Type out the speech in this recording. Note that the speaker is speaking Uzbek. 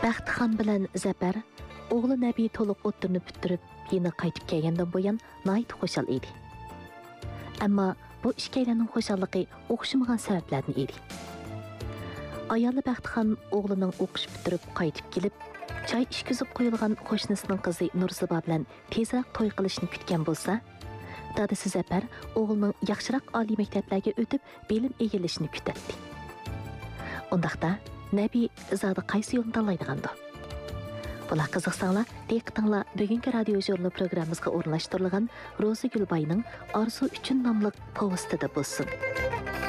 Baxtixon bilan Zafar o'g'li Nabiy to'liq o'ttirni bitirib, yana qaytib kelgandan buyon nihoyat xushal edi. Ammo bu ikkilarning xushalligi o'xshamagan sabablardan edi. Ayoli Baxtixon o'g'lining o'qish bitirib qaytib kelib, choy ishkizib qo'yilgan qo'shnisining qizi Nurziba bilan tezroq to'y qilishni kutgan bo'lsa, dadasi Zafar o'g'lining yaxshiroq oliy maktablarga o'tib, bilim egallashini kutadi. Undaqda Nabiy zodi qaysi yo'lni tanlaydigandi? Bular qiziqsanglar, diqqatinglar bugungi radio jurnal programmamizga o'rnashtirilgan Roza Gulbayning Orzu uchun nomli povestida bo'lsin.